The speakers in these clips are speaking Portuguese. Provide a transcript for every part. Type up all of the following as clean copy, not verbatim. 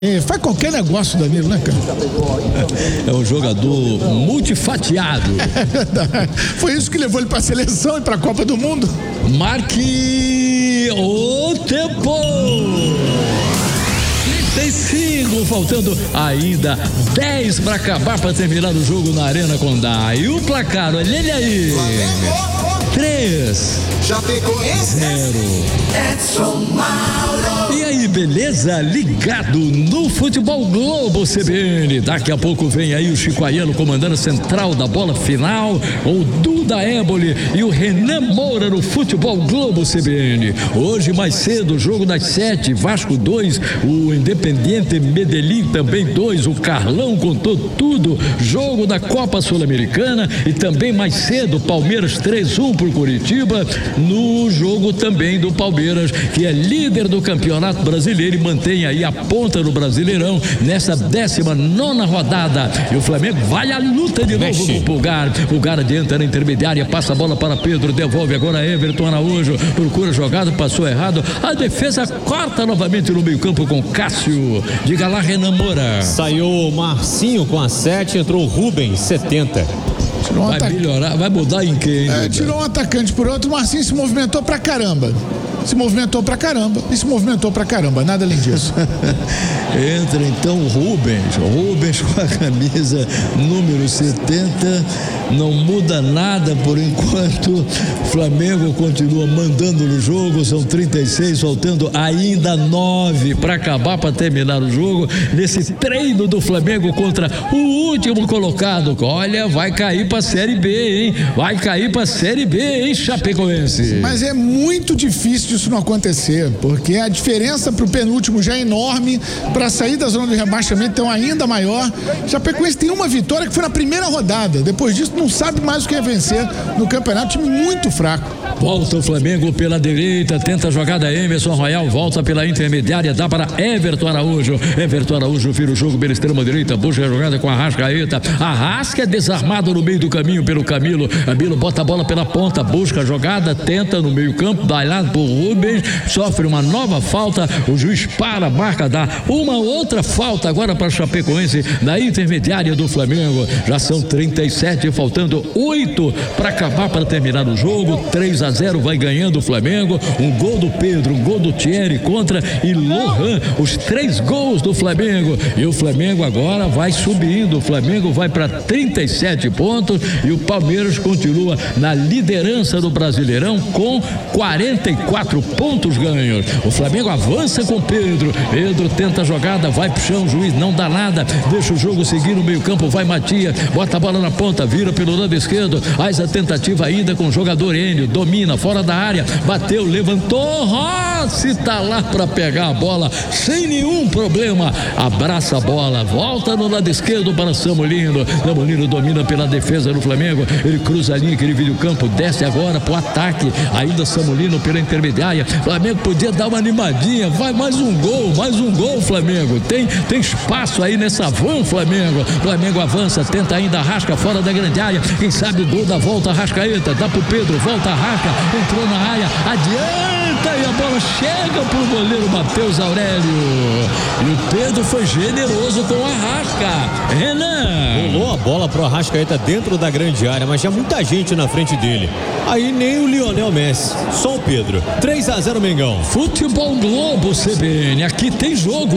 Faz qualquer negócio, Danilo, né, cara? É um jogador multifatiado. É verdade. Foi isso que levou ele pra seleção e pra Copa do Mundo. Marque o tempo. 35, faltando ainda 10 para acabar, para terminar o jogo na Arena Condá. E o placar, olha ele aí. 3-0. Edson Mauro. E aí, beleza? Ligado no Futebol Globo CBN. Daqui a pouco vem aí o Chico Aiello comandando a central da bola final, o Duda Éboli e o Renan Moura no Futebol Globo CBN. Hoje mais cedo, jogo das 7, Vasco 2, o Independiente Medellín também 2, o Carlão contou tudo, jogo da Copa Sul-Americana e também mais cedo, Palmeiras 3-1 pro Curitiba, no jogo também do Palmeiras, que é líder do Campeonato Brasileiro e mantém aí a ponta no Brasileirão nessa 19ª rodada. E o Flamengo vai à luta de novo com o Pulgar. Pulgar adianta na intermediária, passa a bola para Pedro, devolve agora Everton Araújo, procura jogada, passou errado. A defesa corta novamente no meio-campo com Cássio. Diga lá, Renan Moura. Saiu o Marcinho com a 7, entrou o Rubens, 70. Vai melhorar, vai mudar em quem? Tirou um atacante por outro, o Marcinho se movimentou pra caramba. Se movimentou pra caramba, nada além disso. Entra então o Rubens com a camisa número 70, não muda nada por enquanto. Flamengo continua mandando no jogo, são 36, faltando ainda 9 para acabar, para terminar o jogo, nesse treino do Flamengo contra o último colocado. Olha, vai cair pra Série B, hein? Vai cair pra Série B, hein, Chapecoense? Mas é muito difícil isso não acontecer, porque a diferença pro penúltimo já é enorme, para sair da zona de rebaixamento então ainda maior. Chapecoense tem uma vitória que foi na primeira rodada, depois disso não sabe mais o que é vencer no campeonato, time muito fraco. Volta o Flamengo pela direita, tenta a jogada Emerson Royal, volta pela intermediária, dá para Everton Araújo. Everton Araújo vira o jogo pela extrema direita, busca a jogada com a Arrascaeta. Arrasca é desarmado no meio do caminho pelo Camilo. Camilo bota a bola pela ponta, busca a jogada, tenta no meio campo, vai lá pro Rubens, sofre uma nova falta, o juiz para, marca, dá uma outra falta agora para Chapecoense na intermediária do Flamengo. Já são 37, faltando 8 para acabar, para terminar o jogo. 3-0 vai ganhando o Flamengo. Um gol do Pedro, um gol do Thierry contra e Lohan, os 3 gols do Flamengo. E o Flamengo agora vai subindo. O Flamengo vai para 37 pontos e o Palmeiras continua na liderança do Brasileirão com 44 pontos ganhos. O Flamengo avança com Pedro. Pedro tenta a jogada, vai pro chão, o juiz não dá nada, deixa o jogo seguir no meio-campo, vai Matias, bota a bola na ponta, vira pelo lado esquerdo, faz a tentativa ainda com o jogador Enio, domina fora da área, bateu, levantou, Rossi tá lá para pegar a bola sem nenhum problema, abraça a bola, volta no lado esquerdo para Samulino. Samulino domina pela defesa do Flamengo, ele cruza a linha, aquele vídeo campo, desce agora pro ataque, ainda Samulino pela intermediária. Flamengo podia dar uma animadinha, vai mais um gol Flamengo, tem espaço aí nessa van. Flamengo avança, tenta ainda, Arrasca fora da grande área, quem sabe o gol da volta, Arrascaeta, dá pro Pedro, volta Arrasca, entrou na área, adianta e a bola chega pro goleiro Matheus Aurélio, e o Pedro foi generoso com o Arrasca. Renan rolou a bola pro Arrascaeta dentro da grande área, mas já muita gente na frente dele, aí nem o Lionel Messi, só o Pedro. 3-0 Mengão. Futebol Globo CBN, aqui tem jogo.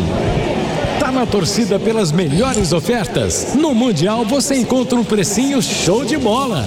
Tá na torcida pelas melhores ofertas? No Mundial você encontra um precinho show de bola.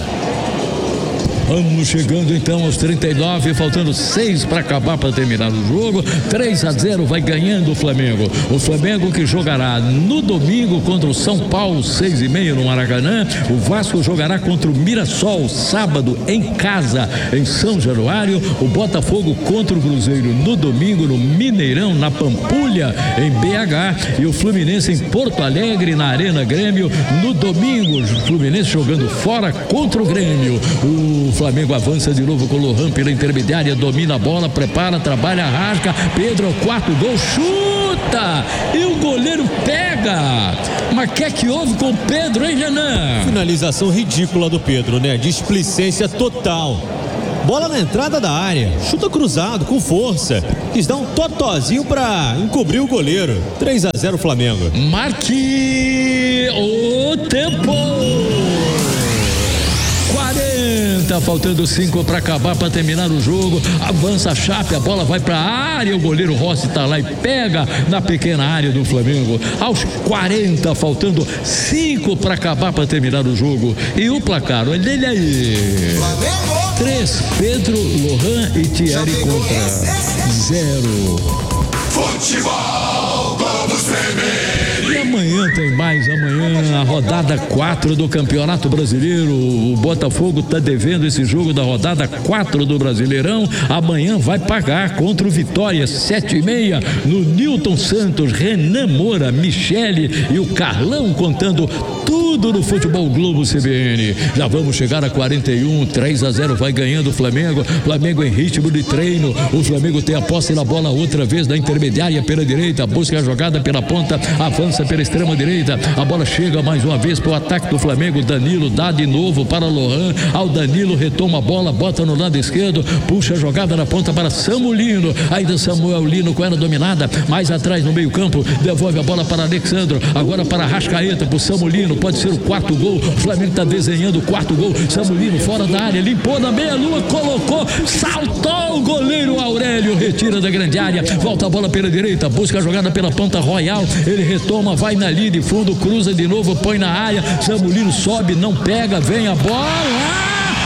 Vamos chegando então aos 39, faltando 6 para acabar, para terminar o jogo. 3-0 vai ganhando o Flamengo. O Flamengo que jogará no domingo contra o São Paulo, 6h30 no Maracanã. O Vasco jogará contra o Mirassol, sábado em casa, em São Januário. O Botafogo contra o Cruzeiro no domingo no Mineirão, na Pampulha, em BH. E o Fluminense em Porto Alegre, na Arena Grêmio, no domingo. O Fluminense jogando fora contra o Grêmio. O Flamengo avança de novo com o Lohan pela intermediária, domina a bola, prepara, trabalha, Arrasca, Pedro, o 4º gol, chuta e o goleiro pega. Mas que houve com o Pedro, hein, Renan? Finalização ridícula do Pedro, né? Displicência total. Bola na entrada da área, chuta cruzado, com força. Quis dar um totozinho pra encobrir o goleiro. 3-0 Flamengo. Marque o tempo. 40, faltando 5 para acabar, para terminar o jogo. Avança a Chape, a bola vai para a área. O goleiro Rossi tá lá e pega na pequena área do Flamengo. Aos 40, faltando 5 para acabar, para terminar o jogo. E o placar, olha ele aí: 3, Pedro, Lohan e Thierry contra 0. Futebol, vamos tremer. E amanhã tem mais, amanhã a rodada 4 do Campeonato Brasileiro. O Botafogo está devendo esse jogo da rodada 4 do Brasileirão. Amanhã vai pagar contra o Vitória, 7h30, no Newton Santos. Renan Moura, Michele e o Carlão contando tudo no Futebol Globo CBN. Já vamos chegar a 41, 3-0 vai ganhando o Flamengo. Flamengo em ritmo de treino. O Flamengo tem a posse na bola outra vez da intermediária pela direita, busca a jogada pela ponta, avança pela extrema direita, a bola chega mais uma vez para o ataque do Flamengo. Danilo dá de novo para Lohan, ao Danilo retoma a bola, bota no lado esquerdo, puxa a jogada na ponta para Samulino, ainda Samuel Lino com ela dominada, mais atrás no meio campo, devolve a bola para Alexandro, agora para Arrascaeta, para o Samulino, pode ser o 4º gol. O Flamengo está desenhando o 4º gol. Samulino fora da área, limpou na meia-lua, colocou, saltou o goleiro Aurélio, retira da grande área, volta a bola pela direita, busca a jogada pela ponta. Royal, ele retoma, vai na linha de fundo, cruza de novo, põe na área. Samulino sobe, não pega, vem a bola.